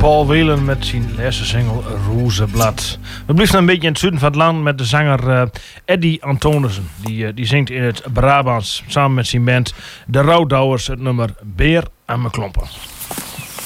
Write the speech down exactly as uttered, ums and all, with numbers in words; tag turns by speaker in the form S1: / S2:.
S1: Paul Whelan met zijn laatste single Rozenblad. We blijven een beetje in het zuiden van het land met de zanger uh, Eddie Antonissen. Die, uh, die zingt in het Brabants samen met zijn band De Rouwdouwers het nummer Beer aan mijn klompen.